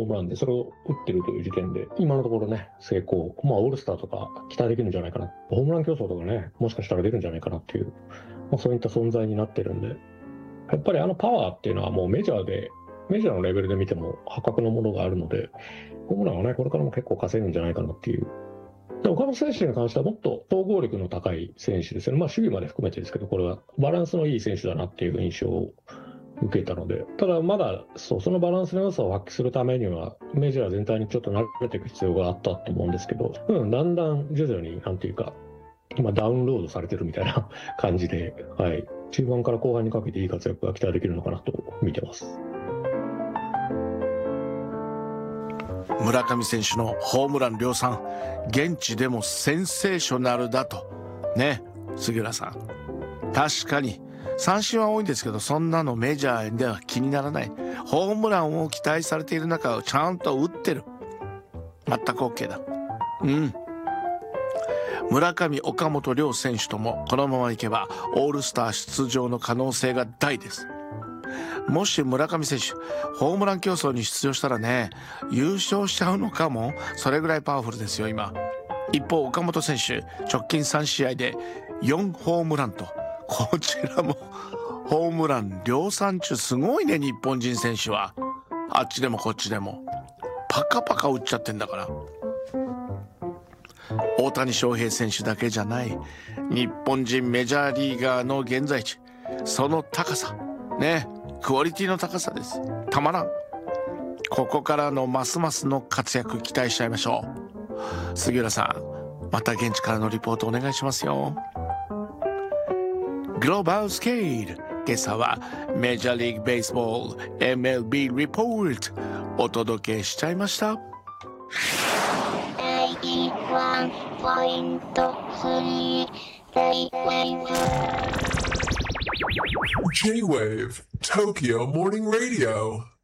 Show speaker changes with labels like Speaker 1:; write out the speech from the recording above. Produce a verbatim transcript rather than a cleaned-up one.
Speaker 1: ホームランでそれを打ってるという時点で、今のところね、成功、まあオールスターとか期待できるんじゃないかな。ホームラン競争とかね、もしかしたら出るんじゃないかなっていう、まあ、そういった存在になってるんで、やっぱりあのパワーっていうのはもうメジャーで、メジャーのレベルで見ても破格のものがあるので、ホームランはね、これからも結構稼ぐんじゃないかなっていう。で岡本選手に関してはもっと統合力の高い選手ですよね。まあ守備まで含めてですけど、これはバランスのいい選手だなっていう印象を受けたので、ただまだそうそのバランスの良さを発揮するためには、メジャー全体にちょっと慣れていく必要があったと思うんですけど、うん、だんだん徐々に、なんていうか、今ダウンロードされてるみたいな感じで、はい、中盤から後半にかけていい活躍が期待できるのかなと見てます。
Speaker 2: 村上選手のホームラン量産、現地でもセンセーショナルだとね。杉浦さん、確かに三振は多いんですけど、そんなのメジャーでは気にならない。ホームランを期待されている中をちゃんと打ってる。全く OK だ。うん村上、岡本両選手ともこのままいけばオールスター出場の可能性が大です。もし村上選手ホームラン競争に出場したらね、優勝しちゃうのかも。それぐらいパワフルですよ今。一方岡本選手、直近さん試合でよんホームランと、こちらもホームラン量産中。すごいね、日本人選手は。あっちでもこっちでもパカパカ打っちゃってんだから。大谷翔平選手だけじゃない、日本人メジャーリーガーの現在地、その高さね、クオリティの高さです。たまらん。ここからのますますの活躍期待しちゃいましょう。杉浦さん、また現地からのリポートお願いしますよ。グローバルスケール、今朝はメジャーリーグベースボール エムエルビー リポートお届けしちゃいました。
Speaker 3: J-Wave Tokyo Morning Radio